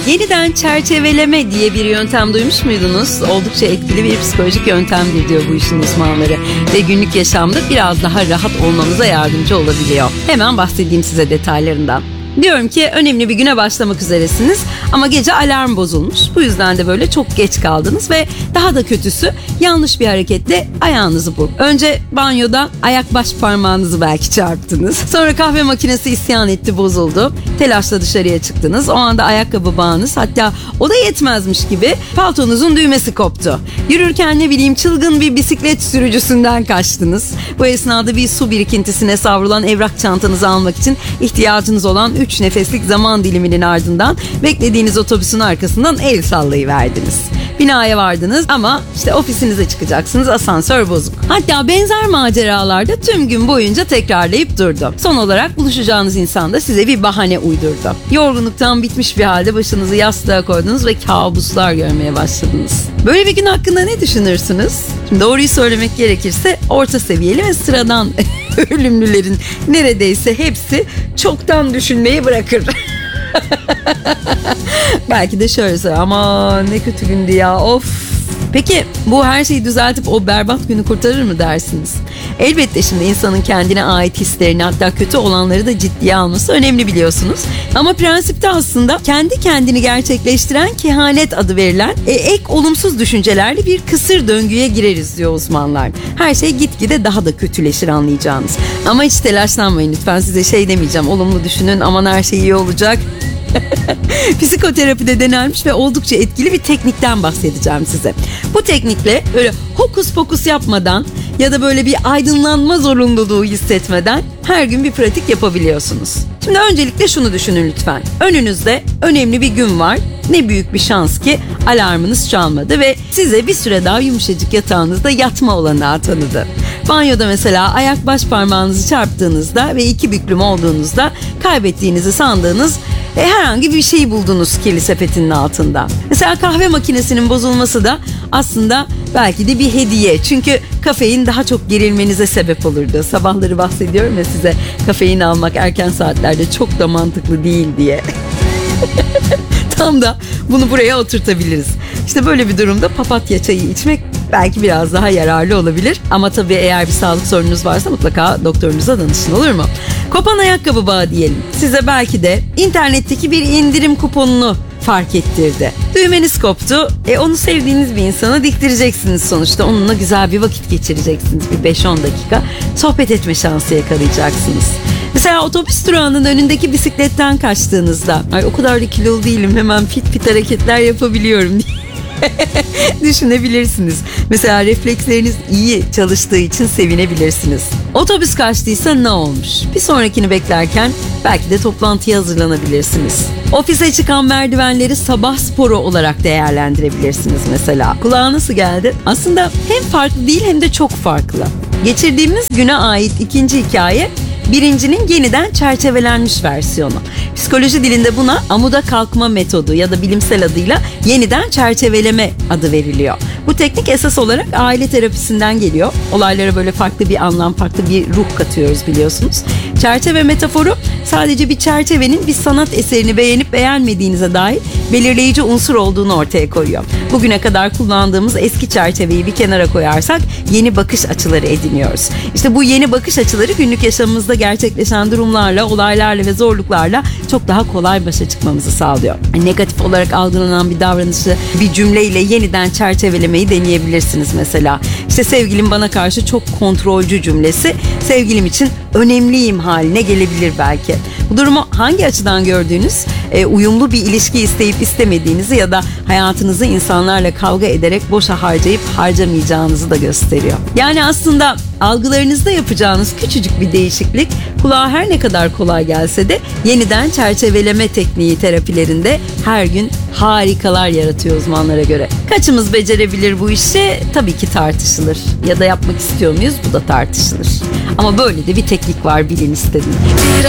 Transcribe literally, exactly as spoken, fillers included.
Yeniden çerçeveleme diye bir yöntem duymuş muydunuz? Oldukça etkili bir psikolojik yöntemdir diyor bu işin uzmanları. Ve günlük yaşamda biraz daha rahat olmanıza yardımcı olabiliyor. Hemen bahsedeyim size detaylarından. Diyorum ki önemli bir güne başlamak üzeresiniz ama gece alarm bozulmuş. Bu yüzden de böyle çok geç kaldınız ve daha da kötüsü yanlış bir hareketle ayağınızı burk. Önce banyoda ayak baş parmağınızı belki çarptınız. Sonra kahve makinesi isyan etti, bozuldu. Telaşla dışarıya çıktınız. O anda ayakkabı bağınız, hatta o da yetmezmiş gibi paltonuzun düğmesi koptu. Yürürken ne bileyim çılgın bir bisiklet sürücüsünden kaçtınız. Bu esnada bir su birikintisine savrulan evrak çantanızı almak için ihtiyacınız olan üç nefeslik zaman diliminin ardından beklediğiniz otobüsün arkasından el sallayıverdiniz. Binaya vardınız ama işte ofisinize çıkacaksınız, asansör bozuk. Hatta benzer maceralarda tüm gün boyunca tekrarlayıp durdu. Son olarak buluşacağınız insan da size bir bahane uydurdu. Yorgunluktan bitmiş bir halde başınızı yastığa koydunuz ve kabuslar görmeye başladınız. Böyle bir gün hakkında ne düşünürsünüz? Şimdi doğruyu söylemek gerekirse orta seviyeli ve sıradan ölümlülerin neredeyse hepsi çoktan düşünmeyi bırakır. Belki de şöyle söyle, aman ne kötü gündü ya, of. Peki bu her şeyi düzeltip o berbat günü kurtarır mı dersiniz? Elbette şimdi insanın kendine ait hislerini, hatta kötü olanları da ciddiye alması önemli biliyorsunuz. Ama prensipte aslında kendi kendini gerçekleştiren kehanet adı verilen e, ek olumsuz düşüncelerle bir kısır döngüye gireriz diyor uzmanlar. Her şey gitgide daha da kötüleşir anlayacağınız. Ama hiç telaşlanmayın lütfen, size şey demeyeceğim, olumlu düşünün aman her şey iyi olacak. Psikoterapide denenmiş ve oldukça etkili bir teknikten bahsedeceğim size. Bu teknikle böyle hokus pokus yapmadan ya da böyle bir aydınlanma zorunluluğu hissetmeden her gün bir pratik yapabiliyorsunuz. Şimdi öncelikle şunu düşünün lütfen. Önünüzde önemli bir gün var. Ne büyük bir şans ki alarmınız çalmadı ve size bir süre daha yumuşacık yatağınızda yatma olanağı tanıdı. Banyoda mesela ayak baş parmağınızı çarptığınızda ve iki büklüm olduğunuzda kaybettiğinizi sandığınız e, herhangi bir şeyi buldunuz kirli sepetinin altında. Mesela kahve makinesinin bozulması da aslında belki de bir hediye. Çünkü kafein daha çok gerilmenize sebep olurdu. Sabahları bahsediyorum ya size, kafein almak erken saatlerde çok da mantıklı değil diye. Tam da bunu buraya oturtabiliriz. İşte böyle bir durumda papatya çayı içmek belki biraz daha yararlı olabilir. Ama tabii eğer bir sağlık sorununuz varsa mutlaka doktorunuza danışın, olur mu? Kopan ayakkabı bağı diyelim. Size belki de internetteki bir indirim kuponunu fark ettirdi. Düğmeniz koptu. E onu sevdiğiniz bir insana diktireceksiniz sonuçta. Onunla güzel bir vakit geçireceksiniz. Bir beş on dakika sohbet etme şansı yakalayacaksınız. Mesela otobüs durağının önündeki bisikletten kaçtığınızda, ay o kadar da kilolu değilim, hemen fit fit hareketler yapabiliyorum diye düşünebilirsiniz. Mesela refleksleriniz iyi çalıştığı için sevinebilirsiniz. Otobüs kaçtıysa ne olmuş? Bir sonrakini beklerken belki de toplantıya hazırlanabilirsiniz. Ofise çıkan merdivenleri sabah sporu olarak değerlendirebilirsiniz mesela. Kulağa nasıl geldi? Aslında hem farklı değil hem de çok farklı. Geçirdiğimiz güne ait ikinci hikaye birincinin yeniden çerçevelenmiş versiyonu. Psikoloji dilinde buna amuda kalkma metodu ya da bilimsel adıyla yeniden çerçeveleme adı veriliyor. Bu teknik esas olarak aile terapisinden geliyor. Olaylara böyle farklı bir anlam, farklı bir ruh katıyoruz biliyorsunuz. Çerçeve metaforu sadece bir çerçevenin bir sanat eserini beğenip beğenmediğinize dair belirleyici unsur olduğunu ortaya koyuyor. Bugüne kadar kullandığımız eski çerçeveyi bir kenara koyarsak yeni bakış açıları ediniyoruz. İşte bu yeni bakış açıları günlük yaşamımızda gerçekleşen durumlarla, olaylarla ve zorluklarla çok daha kolay başa çıkmamızı sağlıyor. Negatif olarak algılanan bir davranışı bir cümleyle yeniden çerçevelemeyi deneyebilirsiniz mesela. İşte sevgilim bana karşı çok kontrolcü cümlesi sevgilim için önemliyim haline gelebilir belki. Bu durumu hangi açıdan gördüğünüz, e, uyumlu bir ilişki isteyip istemediğinizi ya da hayatınızı insanlarla kavga ederek boşa harcayıp harcamayacağınızı da gösteriyor. Yani aslında algılarınızda yapacağınız küçücük bir değişiklik kulağa her ne kadar kolay gelse de yeniden çerçeveleme tekniği terapilerinde her gün harikalar yaratıyor uzmanlara göre. Kaçımız becerebilir bu işi? Tabii ki tartışılır. Ya da yapmak istiyor muyuz? Bu da tartışılır. Ama böyle de bir teknik var, bilin istedim.